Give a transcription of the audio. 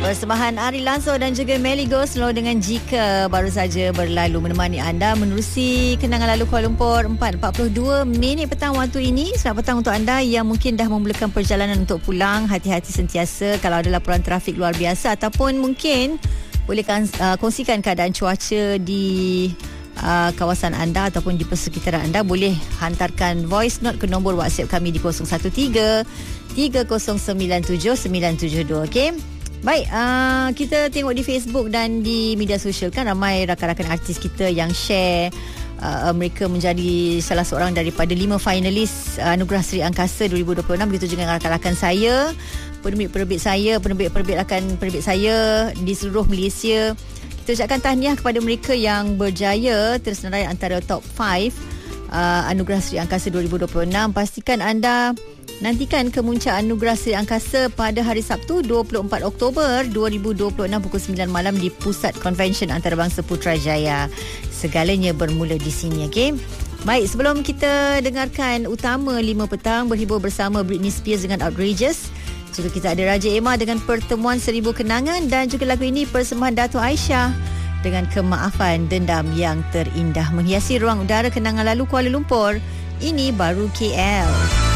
Persembahan Ari Lasso dan juga Melly Goslow dengan Jika baru saja berlalu menemani anda menerusi kenangan lalu Kuala Lumpur. 4.42 minit petang waktu ini. Selamat petang untuk anda yang mungkin dah memulakan perjalanan untuk pulang. Hati-hati sentiasa kalau ada laporan trafik luar biasa, ataupun mungkin boleh kongsikan keadaan cuaca di kawasan anda ataupun di persekitaran anda. Boleh hantarkan voice note ke nombor WhatsApp kami di 013 3097 972. Okey. Baik, kita tengok di Facebook dan di media sosial kan ramai rakan-rakan artis kita yang share mereka menjadi salah seorang daripada 5 finalis Anugerah Seri Angkasa 2026. Begitu juga dengan rakan-rakan saya, penerbit saya di seluruh Malaysia. Kita ucapkan tahniah kepada mereka yang berjaya tersenarai antara top 5 Anugerah Seri Angkasa 2026. Pastikan anda nantikan kemuncak Anugerah Seri Angkasa pada hari Sabtu 24 Oktober 2026 pukul 9 malam di Pusat Konvensyen Antarabangsa Putrajaya. Segalanya bermula di sini, okey? Baik, sebelum kita dengarkan utama 5 petang berhibur bersama Britney Spears dengan Outrageous, juga kita ada Raja Emma dengan Pertemuan Seribu Kenangan, dan juga lagu ini persembahan Dato' Aisyah dengan Kemaafan Dendam Yang Terindah, menghiasi ruang udara kenangan lalu Kuala Lumpur. Ini baru KL.